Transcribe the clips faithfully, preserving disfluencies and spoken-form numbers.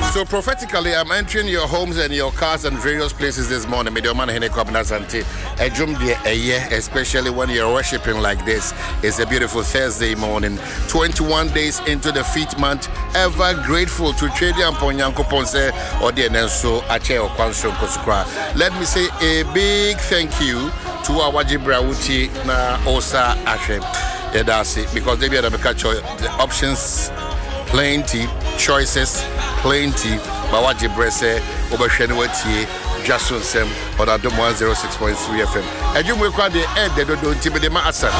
So prophetically, I'm entering your homes and your cars and various places this morning. Especially when you're worshiping like this. It's a beautiful Thursday morning. twenty-one days into the fifth month. Ever grateful to Trade and Ponyanko Ponce or the Nenso Ache or Kwansho Kosukra. Let me say a big thank you to our Jibra Uti na Osa Ashe. Yeah, that's it. Because they be able to catch the options. Plenty choices, plenty. But what you say, over Shenwati, Jason Sem, or that one zero six point three F M. And you will call the end, they don't do the master.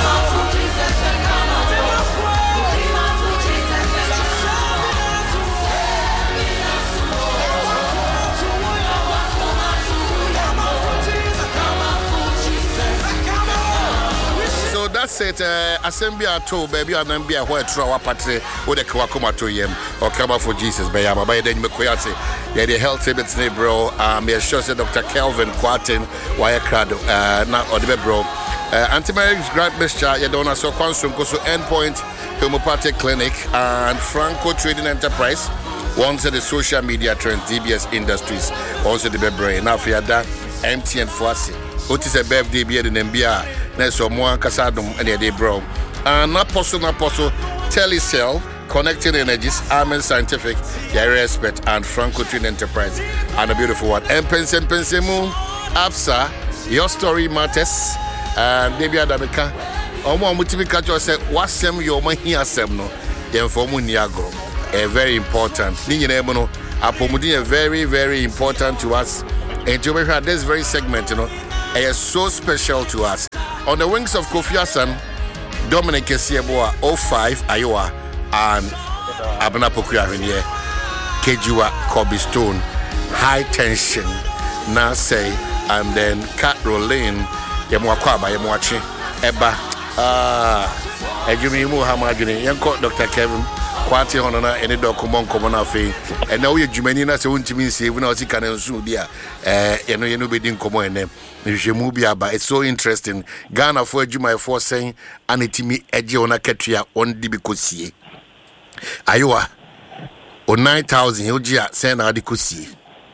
That's it. Assembly at two, baby, and then be a white throw up at the Kwakuma to him or come up for Jesus. By Yama, by then Mikoyase. Yeah, the health habits, bro. Um, yeah, sure, Doctor Kelvin Quatin, Wire Crado, uh, not or the bro. Antimarix Grant Mister, Yadona, so Consum, Koso Endpoint Homeopathic Clinic, and Franco Trading Enterprise. Once the social media trend, D B S Industries, also the Bebre, now for that M T N Fuasi. What is a birthday beer in M B R? Neso Moan Casadum and Yade Bro. And Apostle Apostle Telecell, Connected Energies, Armin Scientific, Yare Expert, and Franco Twin Enterprise. And a beautiful one. And Pense Pensemu, Absa, Your Story Matters, and Debbie Adamika. Omo Mutimika said, what's some your Mahia Semno? Then for Muniago. A very important. Ninyanemono, Apomudi, very, very important to us. And to make this very segment, you know. Is so special to us. On the wings of Kofi Hassan, Dominic Kesieboa, oh five, Iowa, and Abena Pokuya Kejua, Kobe Stone, High Tension, Nasei, and then Kat Rolin, Yamwakwaba, Yamwachi, Eba, ah, Ejumi Muhammad, Yanko, Doctor Kevin. Quality on any document common affair, and now you're Jumanina, so won't mean say when I was can and soon, dear. Eh, you know, you know, being common name. But it's so interesting. Ghana for Juma for saying, and it me edge on a catria on Dibikosi. Iowa, or nine thousand, Ojia, send Adikosi.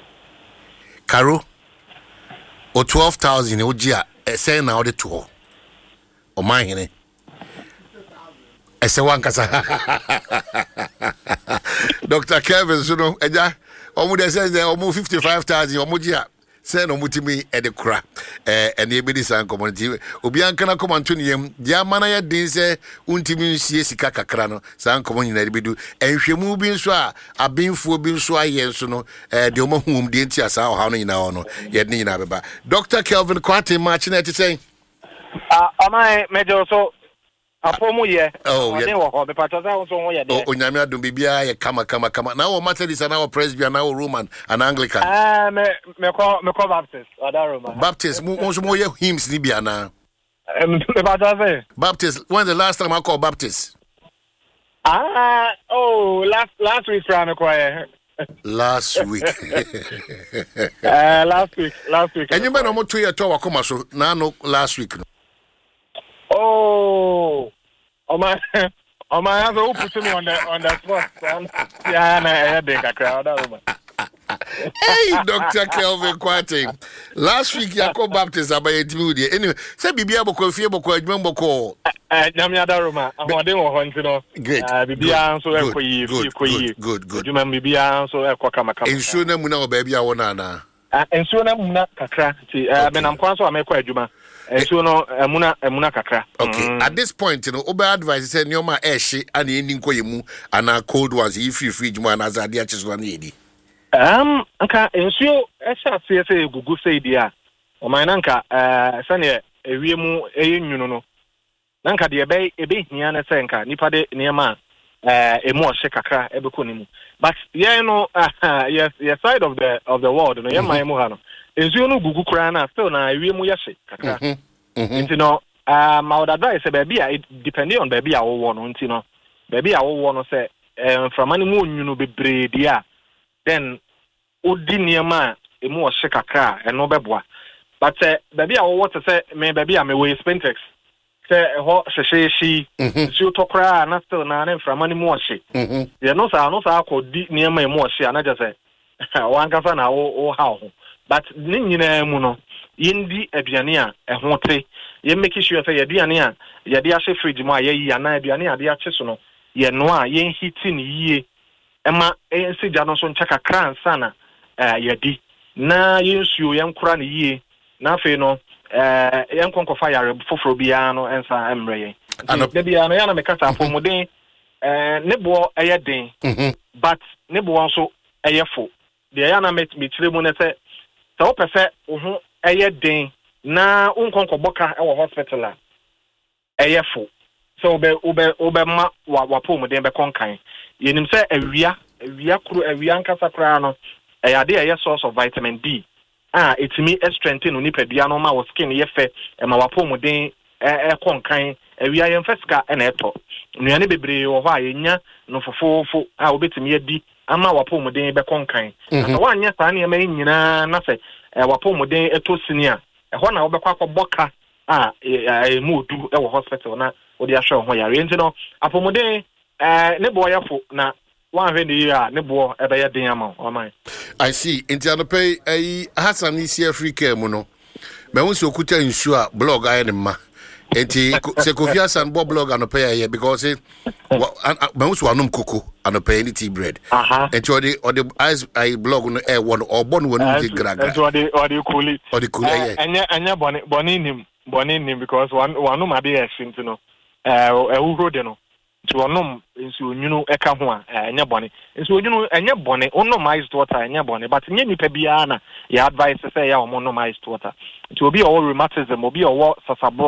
Caro, or twelve thousand, Ojia, send out the tour. Or mine, I say one casa. Doctor Kevin, you know, Eja, almost says there almost fifty-five thousand or Mujia. Send on Mutimi at the cra, and the Ebedis community. Obiancana come on to him, Diamanaya Dinse, Untimi Siesica Crano, San Community Bedu, and she moving so a being for being so yes, no, the Omo whom didn't you saw how in our honor, yet Nina. Doctor Kelvin Quatin Martin to say, Ah, am I major so? Oh, yeah. Oh, yeah. Oh, Nyamia do Bibia, Kama, Kama, Kama. Now, Methodist and our Presbyterian, now Roman and Anglican. Ah, me, me call, me call Baptist. Roman. Baptist, most more hymns, Libya now. Baptist, when's the last time I called Baptist? Ah, oh, last last week, Fran choir. Last week. uh, last week, last week. And you might not two year tour, come so now, no, last week. Oh, oh my, oh my, I have to put me on the on the spot. Yeah, I had a crowd. Hey, Doctor Kelvin Quating. Last week, Yako Baptist about Moody. Anyway, say Bibia Boko, Fiabo, remember call. Namia Daruma, I'm going to know. Great. Bibia, so good, good, good, good. You remember Bibia, so I come a in Suna Muna, baby, I want to. And Suna Muna Kakra, I mean, I'm quite so I make quite Juma. So no, Muna, Muna Kakra. Okay, at this point, you know, Oba advice said, Nyoma Eshi and the ending Koyemu and our cold ones, if you free Juma and as a dear just one lady. Um, Anka, and so, as I say, Gugu say, dear, or my Nanka, uh, Sunny, a Riemu, a you know, Nanka, the Bay, a bit Niana Senka, Nipade, Niama, uh, a more Shekakra, Ebukunimu. But, yeah, no, uh, yes, yes, side of the of the world, no, Yama Mohano. And so, no Gugu Krana, still now, Riemu Yashi, Kakra. You know, um, I would advise a baby, it depending on baby, I will want, you know, baby, I will want to say, um, from any moon, you know, be breed, yeah. Then Udi Niama, a more shakakra, and no bebois. But, uh, baby, I want to say, may baby, I'm away Spentex. Say, what she, she, she to cry, and after nine from any more she. You know, I know, I could near my more she, and I just say, one kasa na wo how but ne nyina mu no yendi aduane a ehwo te ye make sure say aduane a ye de ahye fridge mu a ye yi ana aduane a de ahye so no ye no a ye hiti ni yie ema ensi gya no so nchaka kran sana eh ye di na ye nsuo ye nkura ni yie na fe no eh ye nkonkofa yare foforo bia no ensa emre ye de bia no ya na mekasa apomuden eh ne bo eye den but ne bo nso eye fo de ya na met mitire mu ne se so pese wo eye den na unkonko boka e wo hospital a eye fo so be obe obe ma wa pom den be konkan yenim se awia awia kru awia nkasa kra no e ade eye source of vitamin D ah etimi strengthen oni padua no ma wo skin ye fe e ma wa pom den e konkan awia ye mfeska e na eto nuane bebre wo ho a yenya no fofofo a obetimi adi ama wa pom den be konkan na wanya sa na ma nyina na se wapomuden eto senior ehọ na obekwa akọboka a emu odu e wo hospital na wo de ahwe ho yare enti no apomuden eh ne bo yafo na wan hwe ne ya ne bo ebe ya den ama o man I see enti anope ai Hassan isi Africa mu no me won so kuta nsu a blog aye ne ma enti se Kofi Hassan bo blog anope ya because me won so anum koko anope ni tea bread enti odi odi as I blog no e won obon won ni gragra enti odi odi cool odi cool eh anya anya boni boni nim boni nim because one one ma be exint no eh e wuro de no ti onum nsu onyunu eka ho a anya boni nsu onyunu anya boni onum iced water anya boni but nye nipa bia na ya advice say ya omo no iced water ti obi o rheumatism obi o sasabo